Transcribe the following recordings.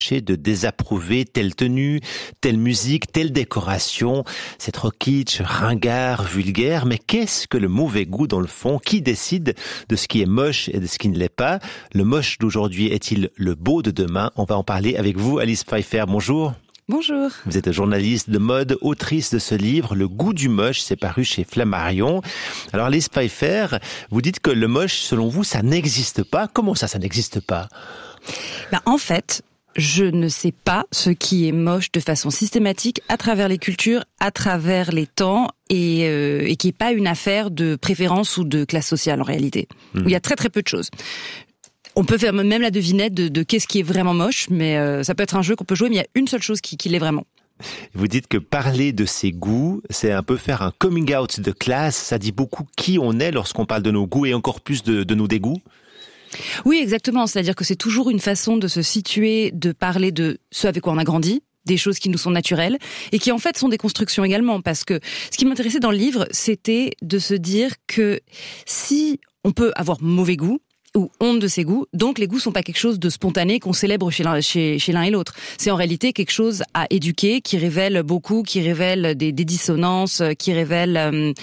de désapprouver telle tenue, telle musique, telle décoration. C'est trop kitsch, ringard, vulgaire. Mais qu'est-ce que le mauvais goût dans le fond? Qui décide de ce qui est moche et de ce qui ne l'est pas? Le moche d'aujourd'hui est-il le beau de demain? On va en parler avec vous, Alice Pfeiffer. Bonjour. Bonjour. Vous êtes journaliste de mode, autrice de ce livre, Le goût du moche, c'est paru chez Flammarion. Alors Alice Pfeiffer, vous dites que le moche, selon vous, ça n'existe pas. Comment ça n'existe pas? En fait, je ne sais pas ce qui est moche de façon systématique à travers les cultures, à travers les temps, et qui n'est pas une affaire de préférence ou de classe sociale en réalité. Où il y a très très peu de choses. On peut faire même la devinette de qu'est-ce qui est vraiment moche, mais ça peut être un jeu qu'on peut jouer, mais il y a une seule chose qui l'est vraiment. Vous dites que parler de ses goûts, c'est un peu faire un coming out de classe. Ça dit beaucoup qui on est lorsqu'on parle de nos goûts et encore plus de nos dégoûts. Oui, exactement. C'est-à-dire que c'est toujours une façon de se situer, de parler de ce avec quoi on a grandi, des choses qui nous sont naturelles et qui en fait sont des constructions également. Parce que ce qui m'intéressait dans le livre, c'était de se dire que si on peut avoir mauvais goût, ou honte de ses goûts, donc les goûts sont pas quelque chose de spontané qu'on célèbre chez l'un et l'autre. C'est en réalité quelque chose à éduquer, qui révèle beaucoup, qui révèle des dissonances, qui révèle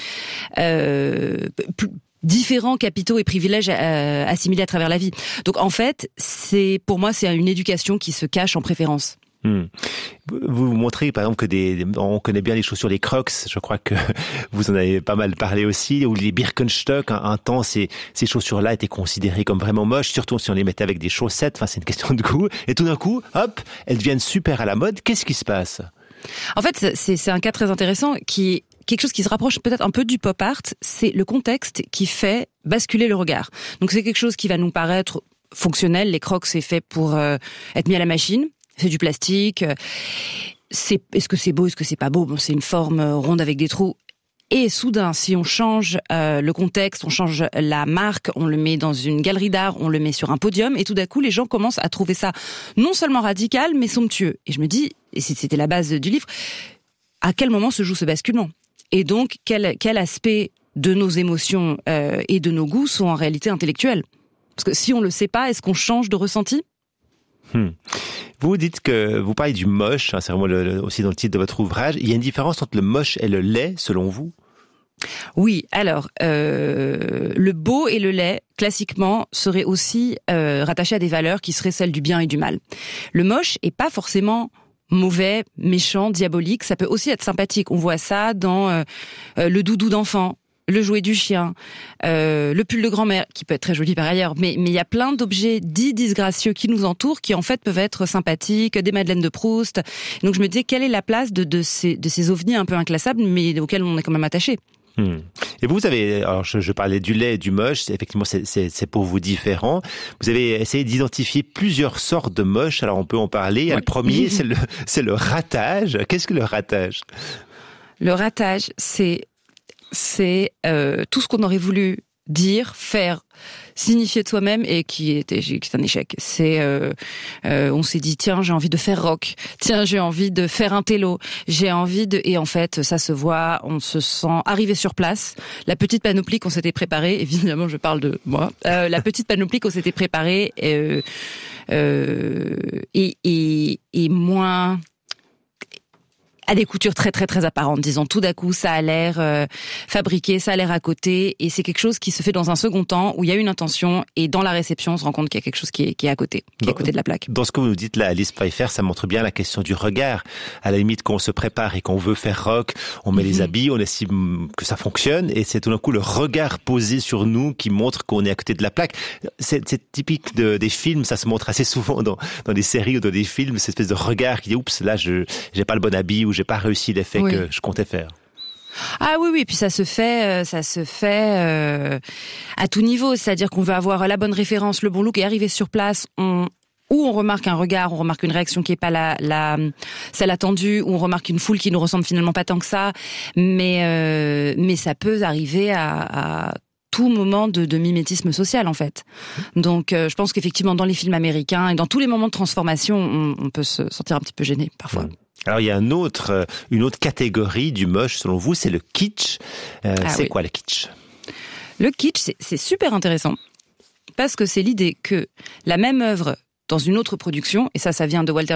différents capitaux et privilèges assimilés à travers la vie. Donc en fait, pour moi, c'est une éducation qui se cache en préférence. Vous montrez par exemple on connaît bien les chaussures, les Crocs, je crois que vous en avez pas mal parlé aussi, ou les Birkenstock. Un temps, ces chaussures-là étaient considérées comme vraiment moches, surtout si on les mettait avec des chaussettes. Enfin, c'est une question de goût. Et tout d'un coup, hop, elles deviennent super à la mode. Qu'est-ce qui se passe? En fait, c'est un cas très intéressant qui est quelque chose qui se rapproche peut-être un peu du pop art. C'est le contexte qui fait basculer le regard. Donc c'est quelque chose qui va nous paraître fonctionnel. Les Crocs, c'est fait pour être mis à la machine. C'est du plastique. Est-ce que c'est beau, est-ce que c'est pas beau? Bon, c'est une forme ronde avec des trous. Et soudain, si on change le contexte, on change la marque, on le met dans une galerie d'art, on le met sur un podium, et tout d'un coup, les gens commencent à trouver ça non seulement radical, mais somptueux. Et je me dis, et c'était la base du livre, à quel moment se joue ce basculement? Et donc, quel aspect de nos émotions et de nos goûts sont en réalité intellectuels? Parce que si on le sait pas, est-ce qu'on change de ressenti? Vous dites que vous parlez du moche, c'est vraiment aussi dans le titre de votre ouvrage. Il y a une différence entre le moche et le laid, selon vous? Oui, alors le beau et le laid, classiquement, seraient aussi rattachés à des valeurs qui seraient celles du bien et du mal. Le moche est pas forcément mauvais, méchant, diabolique. Ça peut aussi être sympathique. On voit ça dans le doudou d'enfant, le jouet du chien, le pull de grand-mère, qui peut être très joli par ailleurs, mais il y a plein d'objets dits disgracieux qui nous entourent, qui en fait peuvent être sympathiques, des madeleines de Proust. Donc je me disais, quelle est la place de ces ovnis un peu inclassables, mais auxquels on est quand même attaché? Et vous avez, alors je parlais du laid et du moche, effectivement c'est pour vous différent. Vous avez essayé d'identifier plusieurs sortes de moches, alors on peut en parler. Ouais. Le premier, c'est le ratage. Qu'est-ce que le ratage? Le ratage, c'est tout ce qu'on aurait voulu dire, faire, signifier de soi-même et qui est un échec. On s'est dit, tiens, j'ai envie de faire rock. Tiens, j'ai envie de faire un télo. Et en fait, ça se voit, on se sent arrivé sur place. La petite panoplie qu'on s'était préparée, évidemment, je parle de moi, la petite panoplie qu'on s'était préparée, et moins, à des coutures très très très apparentes, disons. Tout d'un coup, ça a l'air fabriqué, ça a l'air à côté, et c'est quelque chose qui se fait dans un second temps où il y a une intention, et dans la réception, on se rend compte qu'il y a quelque chose qui est à côté, à côté de la plaque. Dans ce que vous nous dites là, Alice Pfeiffer, ça montre bien la question du regard. À la limite, quand on se prépare et qu'on veut faire rock, on met les habits, on estime que ça fonctionne, et c'est tout d'un coup le regard posé sur nous qui montre qu'on est à côté de la plaque. C'est typique des films, ça se montre assez souvent dans des séries ou dans des films, cette espèce de regard qui dit, oups, là, j'ai pas le bon habit, ou j'ai pas réussi l'effet que je comptais faire. Ah oui, puis ça se fait à tout niveau, c'est-à-dire qu'on veut avoir la bonne référence, le bon look, et arriver sur place, où on remarque un regard, on remarque une réaction qui est pas celle attendue, ou on remarque une foule qui nous ressemble finalement pas tant que ça, mais ça peut arriver à tout moment de mimétisme social en fait. Donc je pense qu'effectivement dans les films américains et dans tous les moments de transformation, on peut se sentir un petit peu gêné parfois. Alors il y a une autre catégorie du moche selon vous, c'est le kitsch. Quoi le kitsch? Le kitsch, c'est super intéressant parce que c'est l'idée que la même œuvre dans une autre production, et ça vient de Walter